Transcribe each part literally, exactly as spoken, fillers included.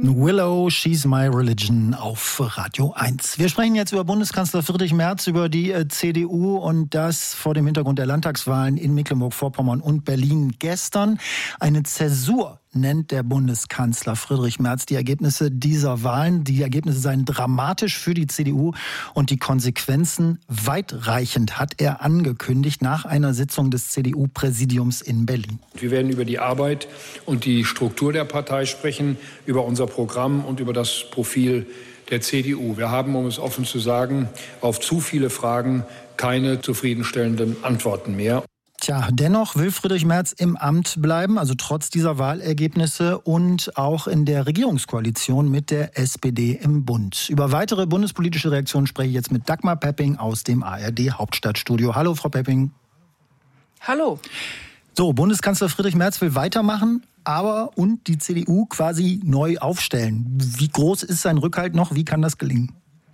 Willow, She's My Religion auf Radio eins. Wir sprechen jetzt über Bundeskanzler Friedrich Merz, über die äh, C D U und das vor dem Hintergrund der Landtagswahlen in Mecklenburg-Vorpommern und Berlin gestern. Eine Zäsur nennt der Bundeskanzler Friedrich Merz die Ergebnisse dieser Wahlen. Die Ergebnisse seien dramatisch für die C D U und die Konsequenzen weitreichend, hat er angekündigt nach einer Sitzung des C D U-Präsidiums in Berlin. Wir werden über die Arbeit und die Struktur der Partei sprechen, über unser Programm und über das Profil der C D U. Wir haben, um es offen zu sagen, auf zu viele Fragen keine zufriedenstellenden Antworten mehr. Tja, dennoch will Friedrich Merz im Amt bleiben, also trotz dieser Wahlergebnisse und auch in der Regierungskoalition mit der S P D im Bund. Über weitere bundespolitische Reaktionen spreche ich jetzt mit Dagmar Pepping aus dem A R D-Hauptstadtstudio. Hallo, Frau Pepping. Hallo. So, Bundeskanzler Friedrich Merz will weitermachen, aber und die C D U quasi neu aufstellen. Wie groß ist sein Rückhalt noch? Wie kann das gelingen?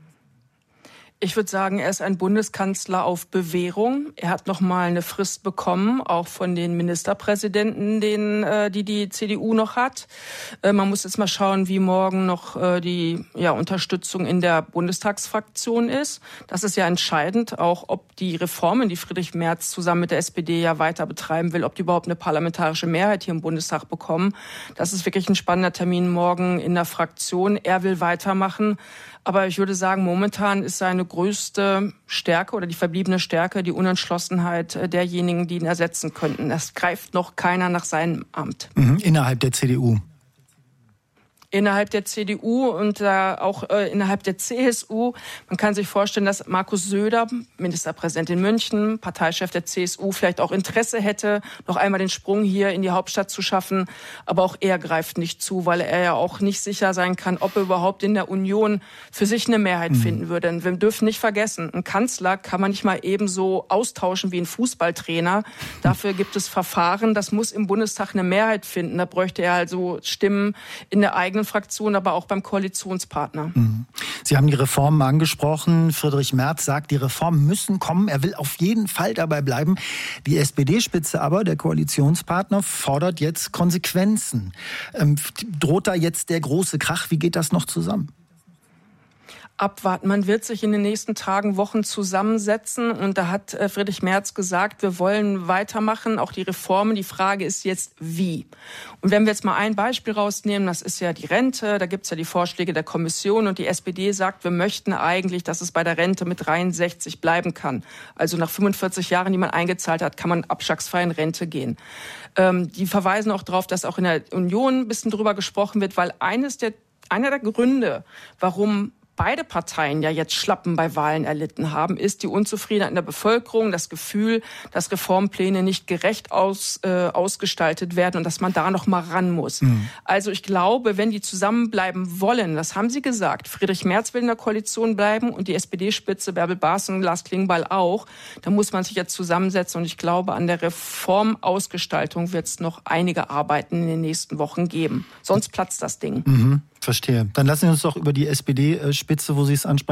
Ich würde sagen, er ist ein Bundeskanzler auf Bewährung. Er hat noch mal eine Frist bekommen, auch von den Ministerpräsidenten, den, äh, die die C D U noch hat. Äh, man muss jetzt mal schauen, wie morgen noch äh, die ja, Unterstützung in der Bundestagsfraktion ist. Das ist ja entscheidend, auch ob die Reformen, die Friedrich Merz zusammen mit der S P D ja weiter betreiben will, ob die überhaupt eine parlamentarische Mehrheit hier im Bundestag bekommen. Das ist wirklich ein spannender Termin morgen in der Fraktion. Er will weitermachen. Aber ich würde sagen, momentan ist seine größte Stärke oder die verbliebene Stärke die Unentschlossenheit derjenigen, die ihn ersetzen könnten. Es greift noch keiner nach seinem Amt. Mhm, innerhalb der C D U. Innerhalb der C D U und äh, auch äh, innerhalb der C S U. Man kann sich vorstellen, dass Markus Söder, Ministerpräsident in München, Parteichef der C S U, vielleicht auch Interesse hätte, noch einmal den Sprung hier in die Hauptstadt zu schaffen. Aber auch er greift nicht zu, weil er ja auch nicht sicher sein kann, ob er überhaupt in der Union für sich eine Mehrheit mhm. finden würde. Denn wir dürfen nicht vergessen, einen Kanzler kann man nicht mal ebenso austauschen wie einen Fußballtrainer. Dafür gibt es Verfahren. Das muss im Bundestag eine Mehrheit finden. Da bräuchte er also Stimmen in der eigenen Fraktion, aber auch beim Koalitionspartner. Sie haben die Reformen angesprochen. Friedrich Merz sagt, die Reformen müssen kommen. Er will auf jeden Fall dabei bleiben. Die S P D-Spitze aber, der Koalitionspartner, fordert jetzt Konsequenzen. Ähm, droht da jetzt der große Krach? Wie geht das noch zusammen? Abwarten. Man wird sich in den nächsten Tagen, Wochen zusammensetzen und da hat Friedrich Merz gesagt, wir wollen weitermachen, auch die Reformen. Die Frage ist jetzt, wie? Und wenn wir jetzt mal ein Beispiel rausnehmen, das ist ja die Rente, da gibt es ja die Vorschläge der Kommission und die S P D sagt, wir möchten eigentlich, dass es bei der Rente mit dreiundsechzig bleiben kann. Also nach fünfundvierzig Jahren, die man eingezahlt hat, kann man abschlagsfrei in Rente gehen. Ähm, die verweisen auch darauf, dass auch in der Union ein bisschen drüber gesprochen wird, weil eines der, einer der Gründe, warum beide Parteien ja jetzt Schlappen bei Wahlen erlitten haben, ist die Unzufriedenheit in der Bevölkerung, das Gefühl, dass Reformpläne nicht gerecht aus, äh, ausgestaltet werden und dass man da noch mal ran muss. Mhm. Also ich glaube, wenn die zusammenbleiben wollen, das haben sie gesagt, Friedrich Merz will in der Koalition bleiben und die S P D-Spitze Bärbel Baas und Lars Klingbeil auch, dann muss man sich jetzt zusammensetzen und ich glaube, an der Reformausgestaltung wird es noch einige Arbeiten in den nächsten Wochen geben. Sonst platzt das Ding. Mhm. Verstehe. Dann lassen Sie uns doch über die S P D-Spitze, wo Sie es ansprechen,